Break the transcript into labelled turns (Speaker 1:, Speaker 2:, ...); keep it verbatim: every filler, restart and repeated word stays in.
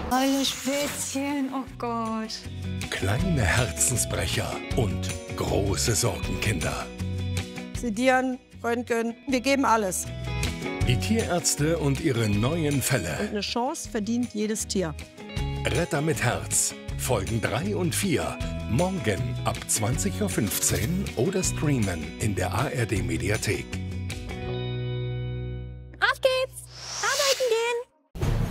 Speaker 1: Alle Spätzchen, oh Gott.
Speaker 2: Kleine Herzensbrecher und große Sorgenkinder.
Speaker 3: Sedieren, Röntgen, wir geben alles.
Speaker 2: Die Tierärzte und ihre neuen
Speaker 3: Und
Speaker 2: Fälle.
Speaker 3: eine Chance verdient jedes Tier.
Speaker 2: Retter mit Herz. Folgen drei und vier. Morgen ab zwanzig Uhr fünfzehn oder streamen in der A R D Mediathek.